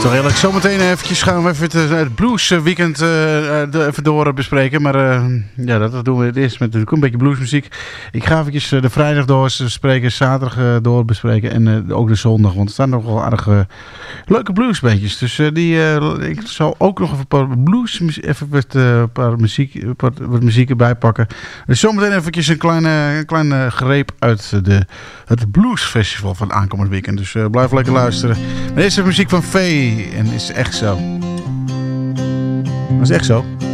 Toch eerlijk, zometeen eventjes gaan we even het bluesweekend even door bespreken. Maar ja, dat doen we het eerst met natuurlijk een beetje bluesmuziek. Ik ga eventjes de vrijdag door bespreken, zaterdag door bespreken en ook de zondag. Want er staan nog wel aardig leuke bluesbandjes. Dus ik zal ook nog even een paar blues, even wat muziek erbij pakken. Dus zometeen eventjes een kleine greep uit het bluesfestival van aankomend weekend. Dus blijf lekker luisteren. Maar eerst even muziek van Faye. En is echt zo. Dat is echt zo.